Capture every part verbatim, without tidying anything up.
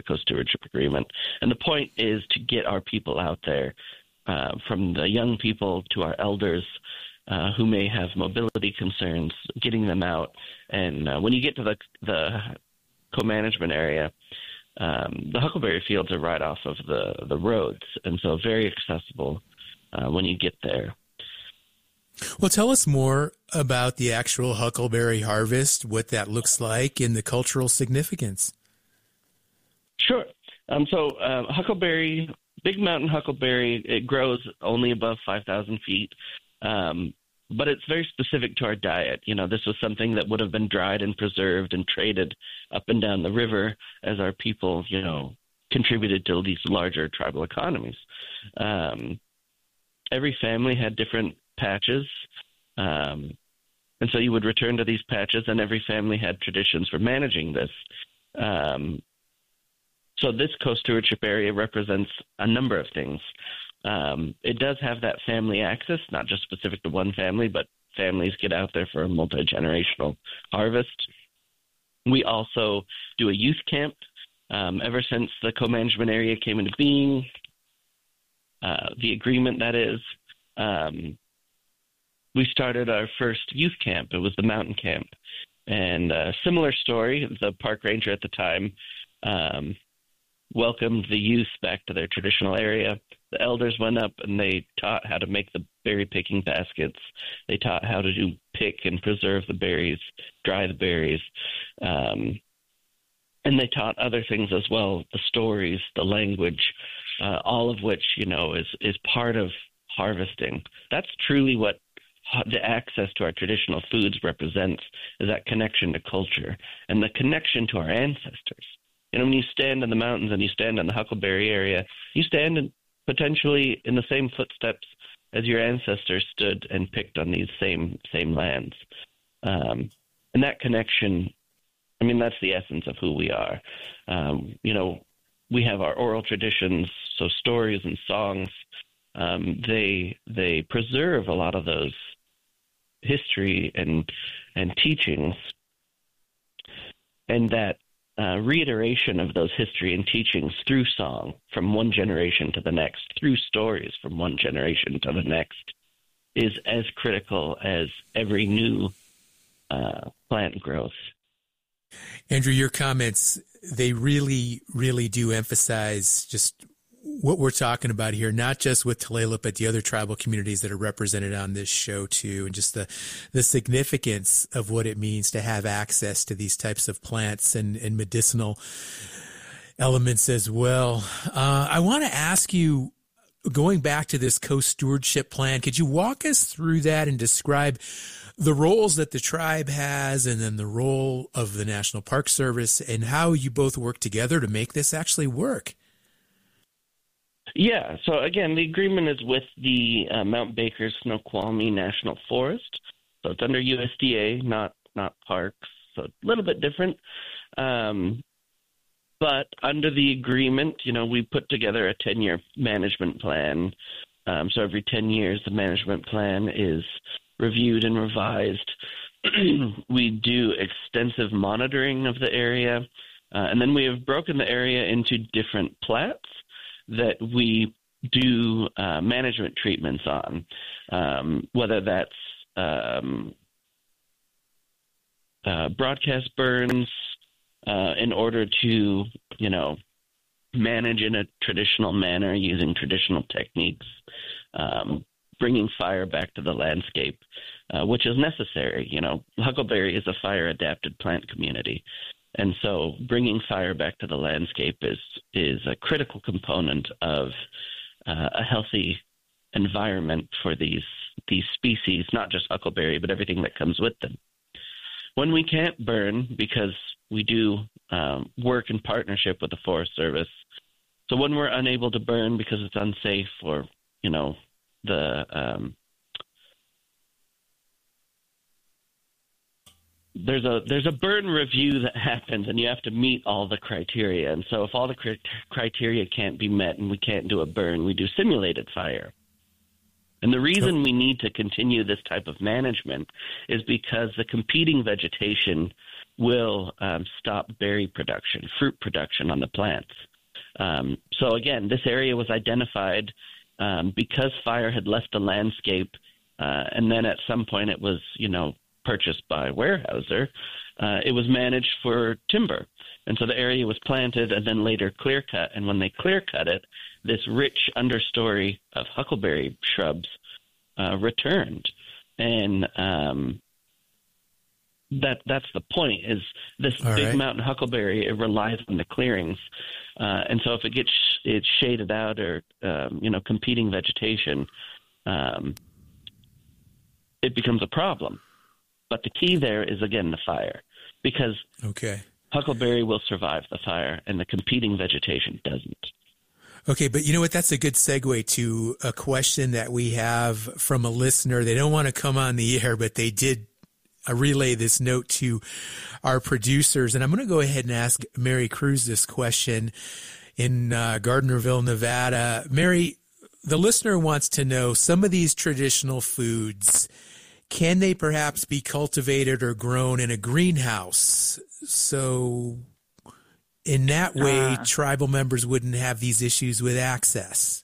co-stewardship agreement. And the point is to get our people out there, uh, from the young people to our elders uh, who may have mobility concerns, getting them out. And uh, when you get to the, the co-management area, um, the huckleberry fields are right off of the, the roads, and so very accessible uh, when you get there. Well, tell us more about the actual huckleberry harvest, what that looks like, and the cultural significance. Sure. Um, so uh, huckleberry, big mountain huckleberry, it grows only above five thousand feet, um, but it's very specific to our diet. You know, this was something that would have been dried and preserved and traded up and down the river as our people, you know, contributed to these larger tribal economies. Um, every family had different patches, um, and so you would return to these patches, and every family had traditions for managing this. Um, so this co-stewardship area represents a number of things. Um, it does have that family access, not just specific to one family, but families get out there for a multi-generational harvest. We also do a youth camp. Um, ever since the co-management area came into being, uh, the agreement that is, um, we started our first youth camp. It was the mountain camp. And a similar story, the park ranger at the time um, welcomed the youth back to their traditional area. The elders went up and they taught how to make the berry picking baskets. They taught how to do pick and preserve the berries, dry the berries. Um, and they taught other things as well, the stories, the language, uh, all of which, you know, is, is part of harvesting. That's truly what the access to our traditional foods represents, is that connection to culture and the connection to our ancestors. You know, when you stand in the mountains and you stand in the huckleberry area, you stand in, potentially in the same footsteps as your ancestors stood and picked on these same same lands. Um, and that connection, I mean, that's the essence of who we are. Um, you know, we have our oral traditions, so stories and songs. Um, they they preserve a lot of those history and and teachings, and that uh, reiteration of those history and teachings through song from one generation to the next, through stories from one generation to the next, is as critical as every new uh, plant growth. Andrew, your comments, they really, really do emphasize just what we're talking about here, not just with Tulalip, but the other tribal communities that are represented on this show too, and just the, the significance of what it means to have access to these types of plants and, and medicinal elements as well. Uh, I want to ask you, going back to this co-stewardship plan, could you walk us through that and describe the roles that the tribe has and then the role of the National Park Service and how you both work together to make this actually work? Yeah, so again, the agreement is with the uh, Mount Baker Snoqualmie National Forest. So it's under U S D A, not not parks, so a little bit different. Um, but under the agreement, you know, we put together a ten-year management plan. Um, so every ten years, the management plan is reviewed and revised. We do extensive monitoring of the area, uh, and then we have broken the area into different plats that we do uh, management treatments on, um, whether that's um, uh, broadcast burns uh, in order to, you know, manage in a traditional manner using traditional techniques, um, bringing fire back to the landscape, uh, which is necessary. You know, huckleberry is a fire-adapted plant community. And so bringing fire back to the landscape is is a critical component of uh, a healthy environment for these these species, not just huckleberry, but everything that comes with them. When we can't burn, because we do um, work in partnership with the Forest Service, so when we're unable to burn because it's unsafe or, you know, the um, There's a there's a burn review that happens, and you have to meet all the criteria. And so if all the cri- criteria can't be met and we can't do a burn, we do simulated fire. And the reason we need to continue this type of management is because the competing vegetation will um, stop berry production, fruit production on the plants. Um, so again, this area was identified um, because fire had left the landscape, uh, and then at some point it was, you know, purchased by Weyerhaeuser. Uh, it was managed for timber, and so the area was planted and then later clear cut. And when they clear cut it, this rich understory of huckleberry shrubs uh, returned, and um, that that's the point. Is this All big right. mountain huckleberry? It relies on the clearings, uh, and so if it gets it's shaded out or um, you know competing vegetation, um, it becomes a problem. But the key there is again the fire, because Okay. huckleberry will survive the fire, and the competing vegetation doesn't. Okay, but you know what? That's a good segue to a question that we have from a listener. They don't want to come on the air, but they did uh, relay this note to our producers. And I'm going to go ahead and ask Mary Cruz this question in uh, Gardnerville, Nevada. Mary, the listener wants to know, some of these traditional foods, can they perhaps be cultivated or grown in a greenhouse? So in that way, uh, tribal members wouldn't have these issues with access.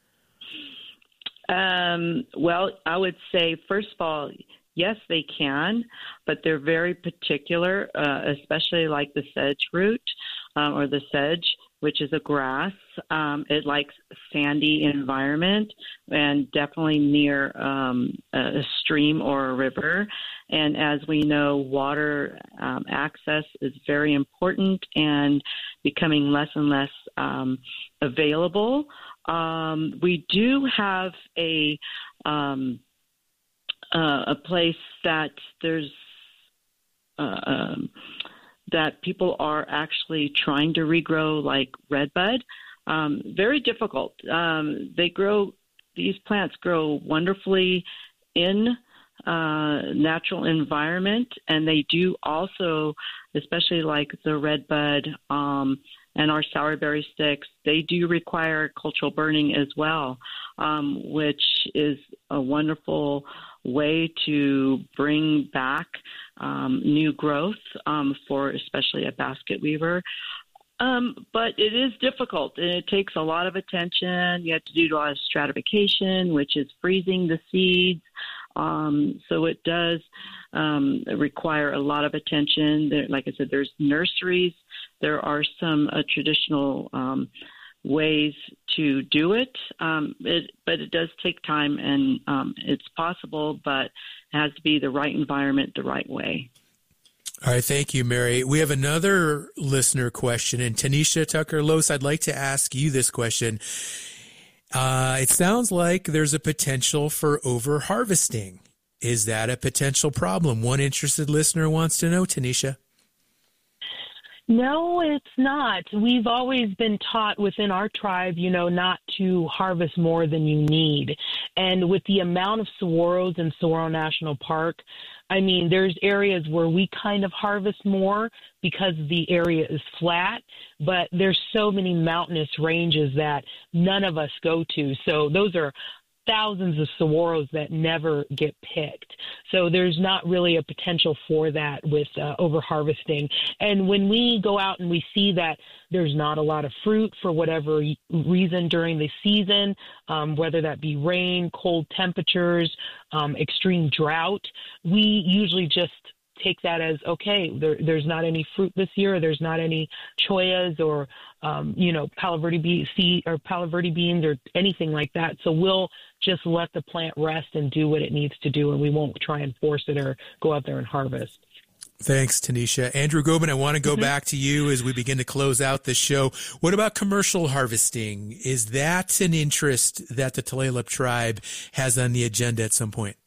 Um, well, I would say, first of all, yes, they can, but they're very particular, uh, especially like the sedge root um, or the sedge, which is a grass. Um, it likes sandy environment and definitely near um, a stream or a river. And as we know, water um, access is very important and becoming less and less um, available. Um, we do have a um, uh, a place that there's uh, um, that people are actually trying to regrow, like redbud. Um, very difficult. Um, they grow; these plants grow wonderfully in uh, natural environment, and they do also, especially like the redbud um, and our sourberry sticks, they do require cultural burning as well, um, which is a wonderful way to bring back um, new growth um, for especially a basket weaver. Um, but it is difficult, and it takes a lot of attention. You have to do a lot of stratification, which is freezing the seeds. Um, so it does um, require a lot of attention. There, like I said, there's nurseries. There are some uh, traditional um, ways to do it, um, it, but it does take time, and um, it's possible, but it has to be the right environment, the right way. All right, thank you, Mary. We have another listener question, and Tanisha Tucker-Los, I'd like to ask you this question. Uh, it sounds like there's a potential for over-harvesting. Is that a potential problem? One interested listener wants to know, Tanisha. No, it's not. We've always been taught within our tribe, you know, not to harvest more than you need. And with the amount of saguaros in Saguaro National Park, I mean, there's areas where we kind of harvest more because the area is flat, but there's so many mountainous ranges that none of us go to. So those are thousands of saguaros that never get picked. So there's not really a potential for that with uh, over-harvesting. And when we go out and we see that there's not a lot of fruit for whatever reason during the season, um, whether that be rain, cold temperatures, um, extreme drought, we usually just take that as, okay, there, there's not any fruit this year, or there's not any choyas or, um, you know, Palo Verde be- seed or Palo Verde beans or anything like that. So we'll just let the plant rest and do what it needs to do, and we won't try and force it or go out there and harvest. Thanks, Tanisha. Andrew Gobin, I want to go mm-hmm. back to you as we begin to close out the show. What about commercial harvesting? Is that an interest that the Tulalip tribe has on the agenda at some point?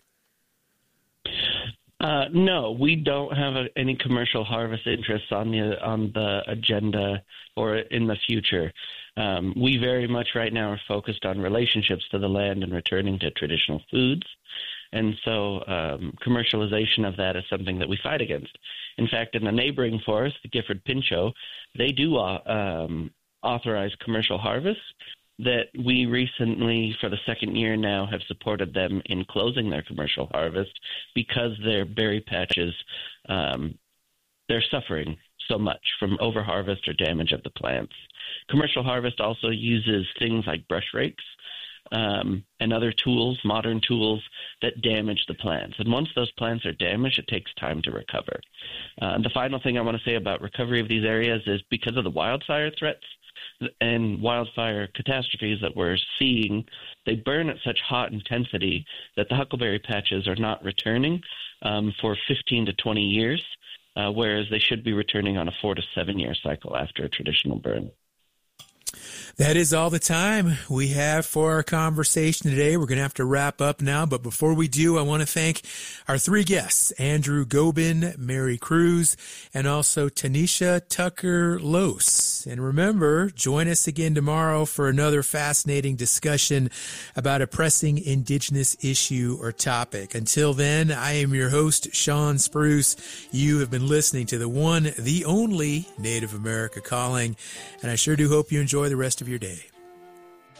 Uh, no, we don't have a, any commercial harvest interests on the on the agenda or in the future. Um, we very much right now are focused on relationships to the land and returning to traditional foods. And so um, commercialization of that is something that we fight against. In fact, in the neighboring forest, the Gifford Pinchot, they do uh, um, authorize commercial harvests that we recently, for the second year now, have supported them in closing their commercial harvest because their berry patches um, they're suffering so much from overharvest or damage of the plants. Commercial harvest also uses things like brush rakes um, and other tools, modern tools, that damage the plants. And once those plants are damaged, it takes time to recover. Uh, and the final thing I want to say about recovery of these areas is because of the wildfire threats and wildfire catastrophes that we're seeing, they burn at such hot intensity that the huckleberry patches are not returning um, for fifteen to twenty years, uh, whereas they should be returning on a four to seven year cycle after a traditional burn. That is all the time we have for our conversation today. We're going to have to wrap up now, but before we do, I want to thank our three guests, Andrew Gobin, Mary Cruz, and also Tanisha Tucker-Lose. And remember, join us again tomorrow for another fascinating discussion about a pressing Indigenous issue or topic. Until then, I am your host, Sean Spruce. You have been listening to the one, the only Native America Calling, and I sure do hope you enjoy the rest of your day.